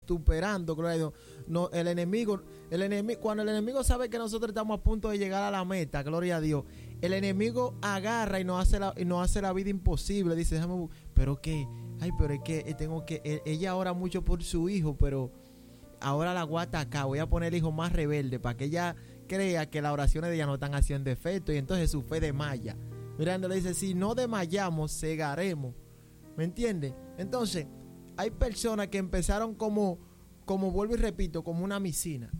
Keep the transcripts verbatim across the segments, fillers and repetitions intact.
vituperando, gloria a Dios. No, el enemigo, el enemigo, cuando el enemigo sabe que nosotros estamos a punto de llegar a la meta, gloria a Dios, el enemigo agarra y nos hace la, y nos hace la vida imposible. Dice, déjame, pero qué, ay, pero es que tengo que, ella ora mucho por su hijo, pero ahora la voy a atacar, voy a poner el hijo más rebelde para que ella crea que las oraciones de ella no están haciendo efecto y entonces su fe desmaya. Mirando le dice, si no desmayamos, cegaremos. ¿Me entiendes? Entonces, hay personas que empezaron como, como vuelvo y repito, como una misina.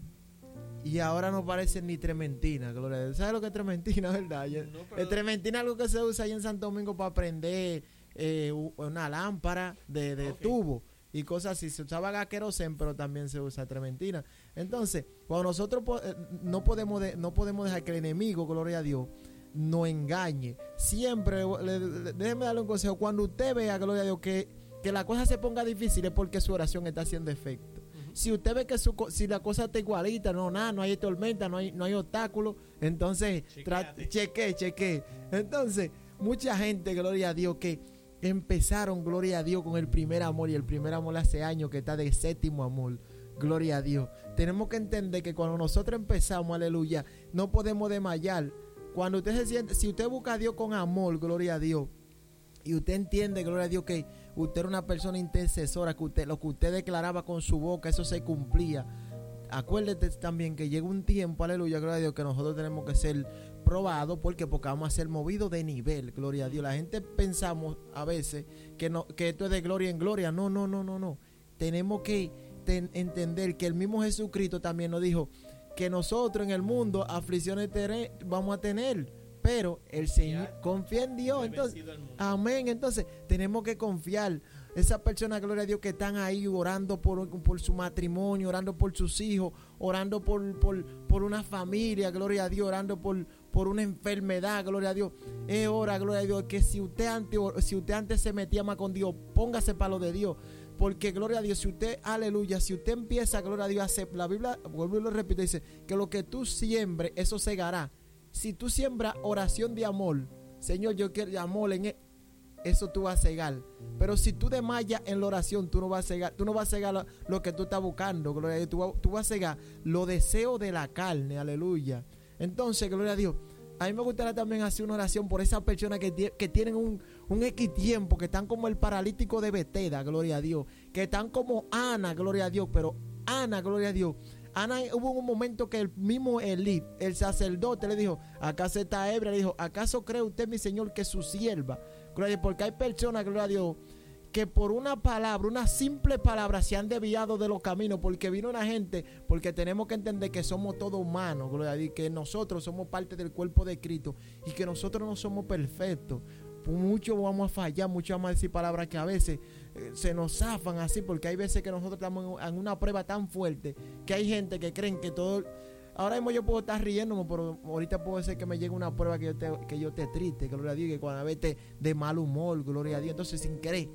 Y ahora no parecen ni trementina, gloria a Dios. ¿Sabes lo que es trementina, verdad? No, pero... El trementina es algo que se usa ahí en Santo Domingo para prender eh, una lámpara de, de okay. tubo y cosas así. Se usaba querosén, pero también se usa trementina. Entonces, cuando nosotros eh, no, podemos de, no podemos dejar que el enemigo, gloria a Dios, no engañe. Siempre, le, le, déjeme darle un consejo. Cuando usted vea, gloria a Dios, que, que la cosa se ponga difícil es porque su oración está haciendo efecto. Uh-huh. Si usted ve que su, si la cosa está igualita, no, nada, no hay tormenta, no hay, no hay obstáculo, entonces cheque, cheque. Entonces, mucha gente, gloria a Dios, que empezaron, gloria a Dios, con el primer amor, y el primer amor hace años que está de séptimo amor. Gloria a Dios. Tenemos que entender que cuando nosotros empezamos, aleluya, no podemos desmayar. Cuando usted se siente, si usted busca a Dios con amor, gloria a Dios, y usted entiende, gloria a Dios, que usted era una persona intercesora, que usted, lo que usted declaraba con su boca, eso se cumplía. Acuérdate también que llega un tiempo, aleluya, gloria a Dios, que nosotros tenemos que ser probados, porque porque vamos a ser movidos de nivel, gloria a Dios. La gente pensamos a veces que no, que esto es de gloria en gloria. No, no, no, no, no. Tenemos que ten, entender que el mismo Jesucristo también nos dijo que nosotros en el mundo aflicciones tere, vamos a tener, pero el Señor confía en Dios. Entonces, amén. Entonces tenemos que confiar. Esas personas, gloria a Dios, que están ahí orando por, por su matrimonio, orando por sus hijos, orando por, por, por una familia, gloria a Dios, orando por, por una enfermedad, gloria a Dios. Es hora, gloria a Dios, que si usted antes, si usted antes se metía más con Dios, póngase para lo de Dios. Porque, gloria a Dios, si usted, aleluya, si usted empieza, gloria a Dios, a hacer, la Biblia, vuelvo y lo repito, dice que lo que tú siembres, eso segará. Si tú siembras oración de amor, Señor, yo quiero amor en eso, tú vas a cegar. Pero si tú desmayas en la oración, tú no vas a cegar, tú no vas a cegar lo, lo que tú estás buscando, gloria a Dios, tú, tú vas a cegar los deseos de la carne, aleluya. Entonces, gloria a Dios, a mí me gustaría también hacer una oración por esas personas que, que tienen un, un X tiempo, que están como el paralítico de Betesda, gloria a Dios, que están como Ana, gloria a Dios, pero Ana, gloria a Dios, Ana, hubo un momento que el mismo Elí, el sacerdote, le dijo, ¿acaso está ebria? Le dijo, ¿acaso cree usted, mi Señor, que su sierva? Gloria a Dios, porque hay personas, gloria a Dios, que por una palabra, una simple palabra, se han desviado de los caminos, porque vino una gente, porque tenemos que entender que somos todos humanos, gloria a Dios, que nosotros somos parte del cuerpo de Cristo y que nosotros no somos perfectos. Mucho vamos a fallar, mucho vamos a decir palabras que a veces eh, se nos zafan así, porque hay veces que nosotros estamos en, en una prueba tan fuerte que hay gente que creen que todo. Ahora mismo yo puedo estar riéndome, pero ahorita puede ser que me llegue una prueba que yo te, que yo te triste, gloria a Dios, que cuando a veces de mal humor, gloria a Dios, entonces sin querer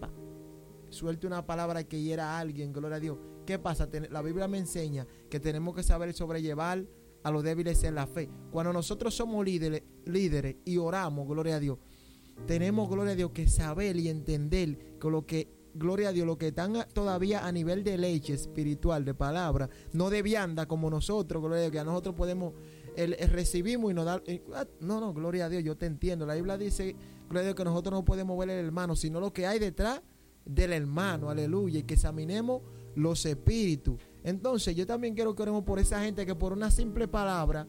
suelte una palabra que hiera a alguien, gloria a Dios. ¿Qué pasa? La Biblia me enseña que tenemos que saber sobrellevar a los débiles en la fe. Cuando nosotros somos líderes, líderes y oramos, gloria a Dios, tenemos, gloria a Dios, que saber y entender que lo que, gloria a Dios, lo que están todavía a nivel de leche espiritual, de palabra, no de vianda como nosotros, gloria a Dios, que a nosotros podemos, el, el recibimos y nos dar, no, no, gloria a Dios, yo te entiendo. La Biblia dice, gloria a Dios, que nosotros no podemos ver el hermano, sino lo que hay detrás del hermano, aleluya, y que examinemos los espíritus. Entonces yo también quiero que oremos por esa gente que por una simple palabra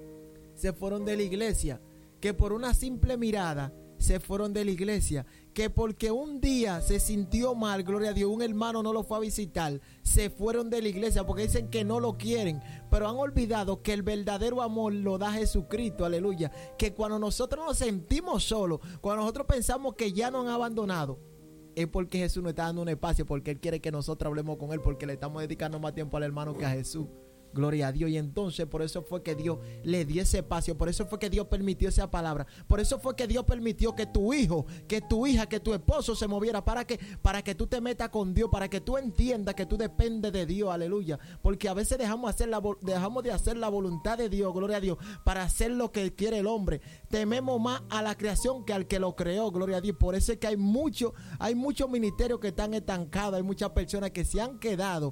se fueron de la iglesia, que por una simple mirada se fueron de la iglesia, que porque un día se sintió mal, gloria a Dios, un hermano no lo fue a visitar, se fueron de la iglesia porque dicen que no lo quieren, pero han olvidado que el verdadero amor lo da Jesucristo, aleluya, que cuando nosotros nos sentimos solos, cuando nosotros pensamos que ya nos han abandonado, es porque Jesús nos está dando un espacio, porque Él quiere que nosotros hablemos con Él, porque le estamos dedicando más tiempo al hermano que a Jesús. Gloria a Dios. Y entonces por eso fue que Dios le dio ese espacio, por eso fue que Dios permitió esa palabra, por eso fue que Dios permitió que tu hijo, que tu hija, que tu esposo se moviera, para que, para que tú te metas con Dios, para que tú entiendas que tú dependes de Dios, aleluya, porque a veces dejamos, hacer la, dejamos de hacer la voluntad de Dios, gloria a Dios, para hacer lo que quiere el hombre. Tememos más a la creación que al que lo creó, gloria a Dios. Por eso es que hay mucho, hay muchos ministerios que están estancados, hay muchas personas que se han quedado